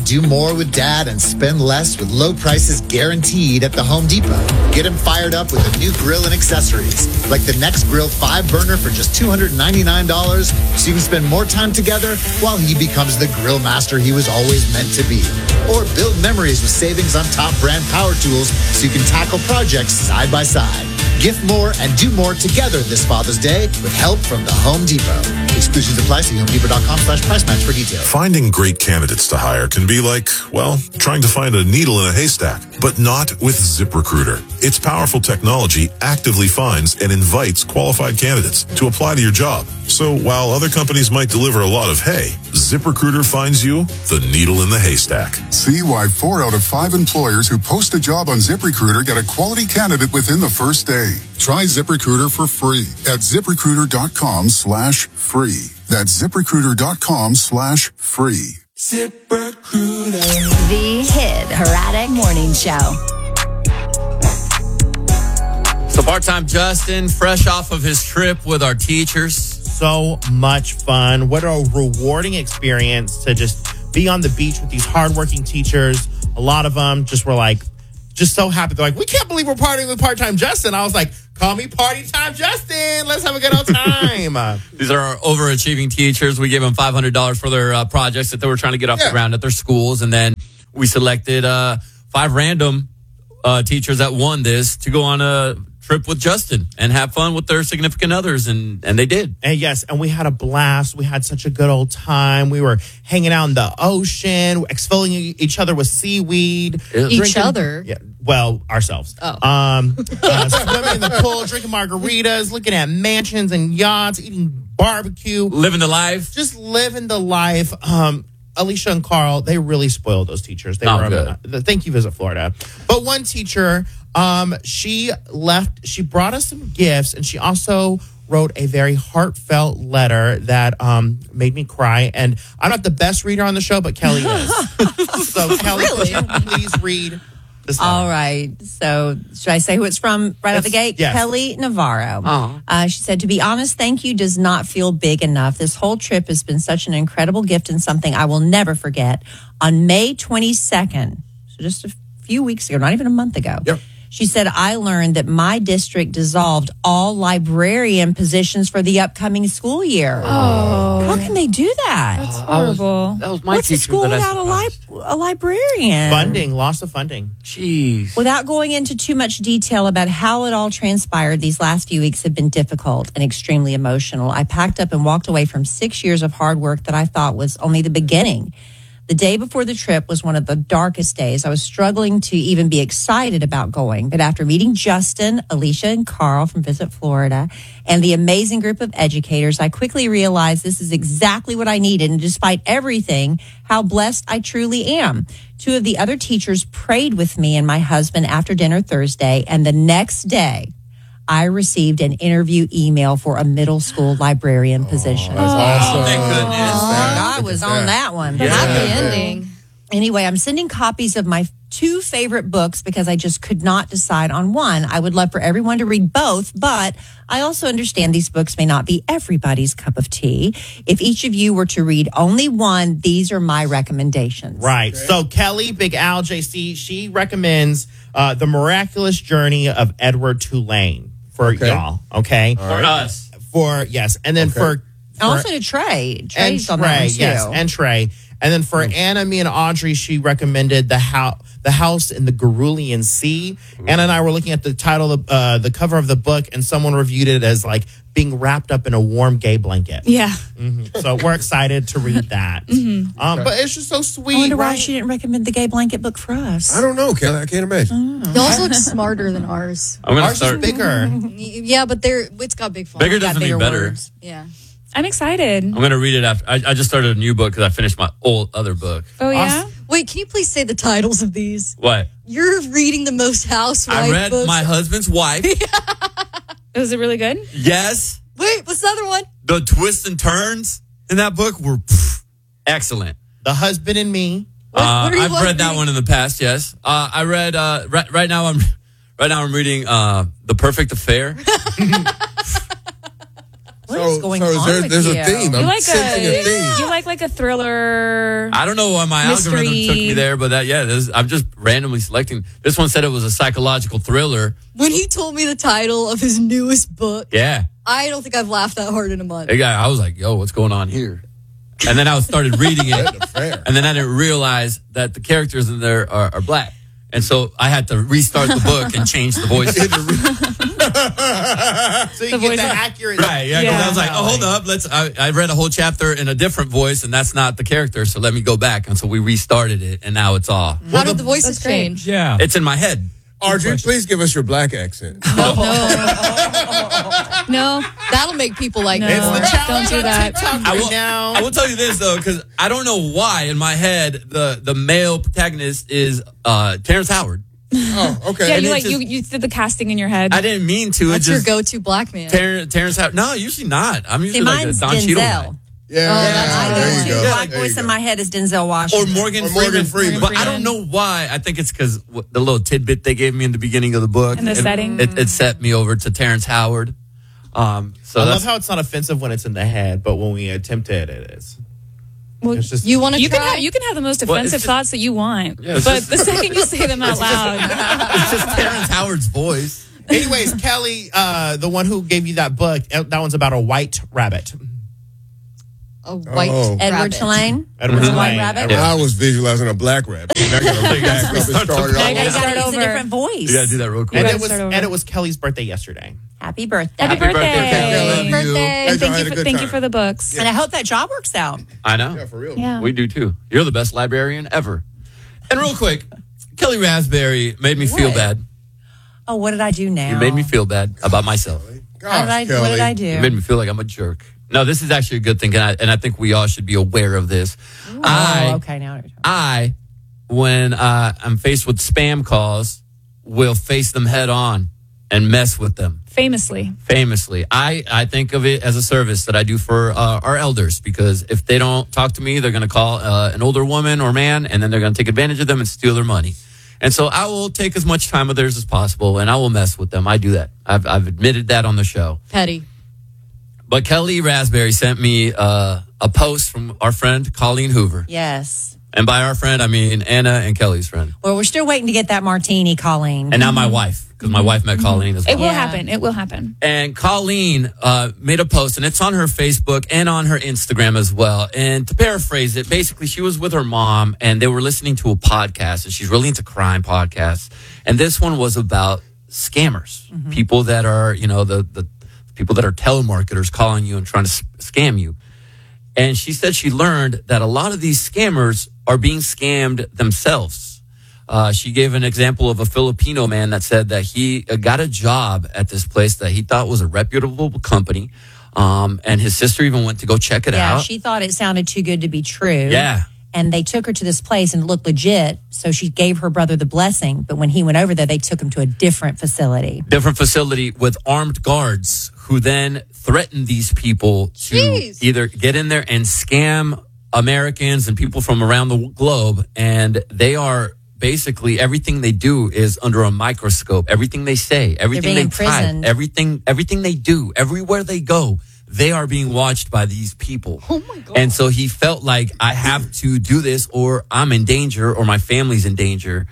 do more with Dad and spend less with low prices guaranteed at the Home Depot. Get him fired up with a new grill and accessories, like the Next Grill 5-burner for just $299, so you can spend more time together while he becomes the grill master he was always meant to be. Or build memories with savings on top brand power tools so you can tackle projects side by side. Gift more and do more together this Father's Day with help from the Home Depot. Exclusions apply. See HomeDepot.com/price match for details. Finding great candidates to hire can be like, well, trying to find a needle in a haystack, but not with ZipRecruiter. Its powerful technology actively finds and invites qualified candidates to apply to your job. So while other companies might deliver a lot of hay, ZipRecruiter finds you the needle in the haystack. See why 4 out of 5 employers who post a job on ZipRecruiter get a quality candidate within the first day. Try ZipRecruiter for free at ZipRecruiter.com/free. That's ZipRecruiter.com/free. ZipRecruiter. The Hit Heradic Morning Show. So part-time Justin, fresh off of his trip with our teachers. So much fun. What a rewarding experience to just be on the beach with these hardworking teachers. A lot of them just were like, just so happy. They're like, we can't believe we're partying with part-time Justin. I was like, call me Party Time Justin. Let's have a good old time. These are our overachieving teachers. We gave them $500 for their projects that they were trying to get off the ground at their schools. And then we selected 5 random teachers that won this to go on a trip with Justin and have fun with their significant others, and they did. And yes, and we had a blast. We had such a good old time. We were hanging out in the ocean, exfoliating each other with seaweed. Each other? Yeah, well, ourselves. Oh. Swimming in the pool, drinking margaritas, looking at mansions and yachts, eating barbecue. Living the life. Just living the life. Alicia and Carl, they really spoiled those teachers. They were thank you, Visit Florida. But one teacher, she brought us some gifts, and she also wrote a very heartfelt letter that made me cry. And I'm not the best reader on the show, but Kelly is. So Kelly, Really? could you please read this letter? All right. So should I say who it's from right out the gate? Yes. Kelly Navarro. Oh. She said, to be honest, thank you does not feel big enough. This whole trip has been such an incredible gift and something I will never forget. On May 22nd, so just a few weeks ago, not even a month ago, she said, I learned that my district dissolved all librarian positions for the upcoming school year. Oh. How can they do that? That's horrible. That was my What's a teacher school that I without a librarian? Funding, loss of funding. Jeez. Without going into too much detail about how it all transpired, these last few weeks have been difficult and extremely emotional. I packed up and walked away from 6 years of hard work that I thought was only the beginning. The day before the trip was one of the darkest days. I was struggling to even be excited about going. But after meeting Justin, Alicia, and Carl from Visit Florida, and the amazing group of educators, I quickly realized this is exactly what I needed. And despite everything, how blessed I truly am. 2 of the other teachers prayed with me and my husband after dinner Thursday. And the next day, I received an interview email for a middle school librarian position. That's awesome. Thank goodness. I was on that one. Happy ending. Anyway, I'm sending copies of my 2 favorite books because I just could not decide on one. I would love for everyone to read both, but I also understand these books may not be everybody's cup of tea. If each of you were to read only one, these are my recommendations. Right. Okay. So Kelly, Big Al, JC, she recommends The Miraculous Journey of Edward Tulane for y'all. Okay. For us. Yes. And then for also to Trey. Trey's on that one too. Yes, and Trey. And then for Anna, me, and Audrey, she recommended The House in the Cerulean Sea. Anna and I were looking at the title of the cover of the book, and someone reviewed it as like being wrapped up in a warm gay blanket. Yeah. Mm-hmm. So we're excited to read that. But it's just so sweet. I wonder why she didn't recommend the gay blanket book for us. I don't know, Kelly. I can't imagine. Yours look smarter than ours. I'm gonna Ours start. is bigger. Yeah, but it's got big font. Bigger doesn't mean better. Words. Yeah. I'm excited. I'm going to read it after. I just started a new book because I finished my other book. Oh, yeah? Wait, can you please say the titles of these? What? You're reading the most housewife I read books. My Husband's Wife. Was it really good? Yes. Wait, what's the other one? The twists and turns in that book were excellent. The Husband and Me. What are you I've read that one in the past. Yes. I read. Right now I'm reading The Perfect Affair. What is going on with there's you? a theme. You I'm like sensing a theme. you like a thriller. I don't know why my Mystery. algorithm took me there, but I'm just randomly selecting. This one said it was a psychological thriller. When he told me the title of his newest book, Yeah. I don't think I've laughed that hard in a month. I was like, yo, what's going on here? And then I started reading it. And then I didn't realize that the characters in there are black. And so I had to restart the book and change the voice. So you get the accurate. Right, yeah. 'Cause I was like, oh, hold up. I read a whole chapter in a different voice, and that's not the character. So let me go back. And so we restarted it, and now it's all. How did the voices change? Yeah. It's in my head. Audrey, please give us your black accent. No, that'll make people like No. it It's more. the challenge Don't do on that. TikTok right now. I will tell you this though, because I don't know why in my head the male protagonist is Terrence Howard. Oh, okay. Yeah, And you it's like you did the casting in your head. I didn't mean to. That's it your just go-to black man. Terrence Howard. No, usually not. I'm usually See, like mine's the Don Cheadle guy. Denzel. Yeah, I there you go go. to black There you voice in go. my head is Denzel Or Washington. Morgan Freeman. But I don't know why. I think it's because the little tidbit they gave me in the beginning of the book. And the setting. It set me over to Terrence Howard. So I love that's how it's not offensive when it's in the head, but when we attempt it, it is. Well, It's just You want to you try? can have the most Well, it's offensive just- thoughts that you want, it's but just- the second you say them out loud, it's just Terrence Howard's voice. Anyways, Kelly, the one who gave you that book, that one's about a white rabbit. a white Oh. Edward rabbit. Tulane. Edward White Tulane. rabbit? Edward- I was visualizing a black rabbit. I gotta back up and start Now it you all gotta You over. start gotta use over. a different voice. You gotta do that real quick. And Right, it was start over. and it was Kelly's birthday yesterday. Happy birthday. Happy birthday. Kelly. Happy birthday. Hey, And y'all had a good thank you time. for the books. And I hope that job works out. I know. Yeah, for real. Yeah. We do too. You're the best librarian ever. And real quick, Kelly Raspberry made me feel What? bad. Oh, what did I do now? You made me feel bad about myself. What Gosh, did I Kelly. You do? made me feel like I'm a jerk. No, this is actually a good thing, and I think we all should be aware of this. Oh, okay. Now I, when I'm faced with spam calls, will face them head on and mess with them. Famously. Famously, I think of it as a service that I do for our elders, because if they don't talk to me, they're going to call an older woman or man, and then they're going to take advantage of them and steal their money. And so I will take as much time of theirs as possible, and I will mess with them. I do that. I've admitted that on the show. Petty. But Kelly Raspberry sent me a post from our friend Colleen Hoover. Yes. And by our friend, I mean Anna and Kelly's friend. Well, we're still waiting to get that martini, Colleen. And now my wife, because my wife met Colleen as well. It will Yeah. happen. It will happen. And Colleen made a post, and it's on her Facebook and on her Instagram as well. And to paraphrase it, basically, she was with her mom, and they were listening to a podcast, and she's really into crime podcasts. And this one was about scammers, people that are, the people that are telemarketers calling you and trying to scam you. And she said she learned that a lot of these scammers are being scammed themselves. She gave an example of a Filipino man that said that he got a job at this place that he thought was a reputable company. And his sister even went to go check it yeah, out. she thought it sounded too good to be true. Yeah. And they took her to this place and it looked legit. So she gave her brother the blessing. But when he went over there, they took him to a different facility. Different facility with armed guards who then threatened these people to Jeez. either get in there and scam Americans and people from around the globe. And they are basically, everything they do is under a microscope. Everything they say, everything being they type, imprisoned. everything they do, everywhere they go, they are being watched by these people. Oh my God. And so he felt like, I have to do this or I'm in danger or my family's in danger.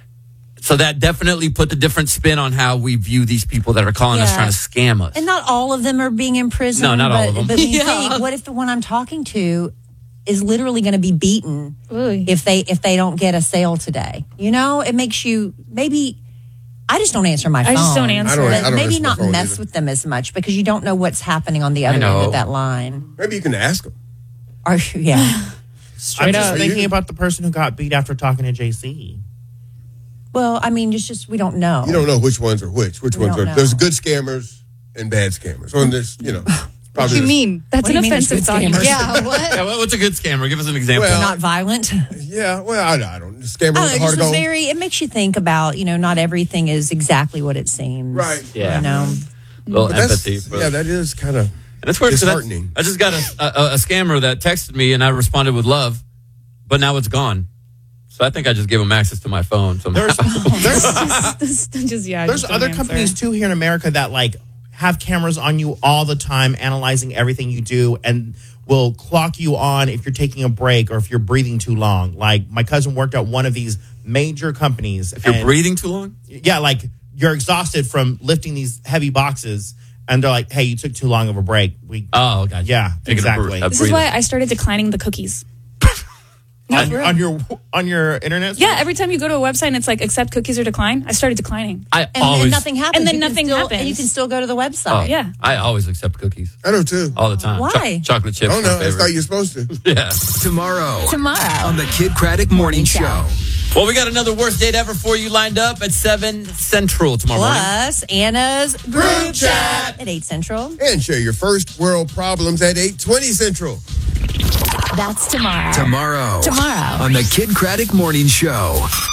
So that definitely put the different spin on how we view these people that are calling us, Yeah. trying to scam us. And not all of them are being imprisoned. No, not all of them. But when you Yeah. think, what if the one I'm talking to is literally going to be beaten Ooh. if they don't get a sale today? You know, it makes you maybe. I just don't answer my phone. I just don't answer. But I don't maybe answer my not phone mess either. with them as much because you don't know what's happening on the other end know. of that line. Maybe you can ask them. Or yeah, I'm Straight just up. thinking about the person who got beat after talking to JC. well, I mean, it's just we don't know. You don't know which ones are which. Which We ones don't are. know. There's good scammers and bad scammers. On this, What probably. do you mean? That's What an do you mean it's offensive good thought. scammers? Yeah, what? Yeah, what's a good scammer? Give us an example. Well, Not violent. Yeah, well, I don't. Scammers I are don't know, it hard just to was go. it makes you think about, not everything is exactly what it seems. Right. Yeah. You know? Little But that's- empathy. But, Yeah, that is kind of. and it's weird because disheartening. I just got a scammer that texted me and I responded with love, but now it's gone. So I think I just give them access to my phone somehow. There's Just there's don't other answer. companies too here in America that have cameras on you all the time, analyzing everything you do, and will clock you on if you're taking a break or if you're breathing too long. Like my cousin worked at one of these major companies. If you're breathing too long? Yeah, like you're exhausted from lifting these heavy boxes, and they're like, hey, you took too long of a break. Gotcha. Yeah, exactly. This is why I started declining the cookies. On your internet? Yeah, every time you go to a website and it's like accept cookies or decline, I started declining. And nothing happens. And then You can nothing still- happens. And you can still go to the website. Yeah. I always accept cookies. I do too. All the time. Why? Chocolate chips. I don't know. my It's favorite. like you're supposed to. Yeah. Tomorrow Tomorrow. on the Kid Craddock Morning Show. Well, we got another worst date ever for you lined up at 7 Central tomorrow morning. Plus Anna's group chat at 8 Central. And share your first world problems at 8:20 Central. That's tomorrow. Tomorrow Tomorrow. on the Kid Craddock Morning Show.